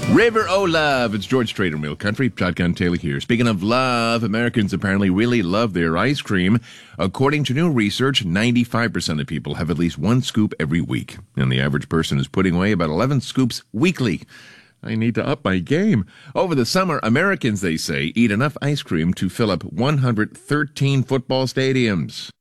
River O' Love. It's George Strait in Real Country. Shotgun Taylor here. Speaking of love, Americans apparently really love their ice cream. According to new research, 95% of people have at least one scoop every week. And the average person is putting away about 11 scoops weekly. I need to up my game. Over the summer, Americans, they say, eat enough ice cream to fill up 113 football stadiums.